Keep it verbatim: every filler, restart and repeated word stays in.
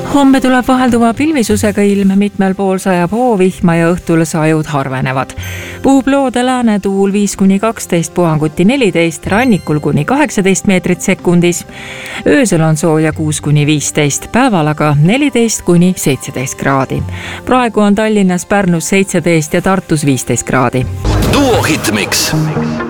Homme tuleb vahelduva pilvisusega ilm, mitmel pool sajab hoovihma ja õhtul sajud harvenevad. Puhub loode lääne tuul viis kuni kaksteist, puhanguti neliteist, rannikul kuni kaheksateist meetrit sekundis. Öösel on sooja kuus kuni viisteist, päeval aga neliteist kuni seitseteist kraadi. Praegu on Tallinnas, Pärnus seitseteist ja Tartus viisteist kraadi. Duo Hitmix.